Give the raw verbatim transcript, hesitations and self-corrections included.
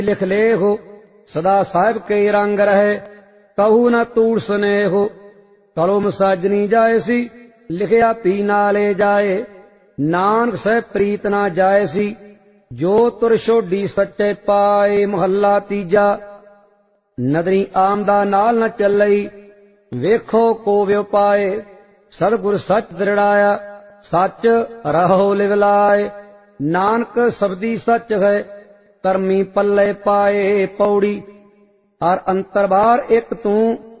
लिख ले हो सदा साहिब के रंग रहे कहू न तूड़ स्नेहो कलम साजनी जाए सी लिखिया पी नाले जाए नानक सह प्रीत ना जाए सी जो तुर छोडी सच्चे पाए महला तीजा नदरी आमदा नाल न चलई वेखो को व्यो पाए सतगुर सच दृढ़ाया सच रहो लिवलाए नानक सबदी सच है करमी पल्ले पाए पौड़ी हर अंतर बार एक तू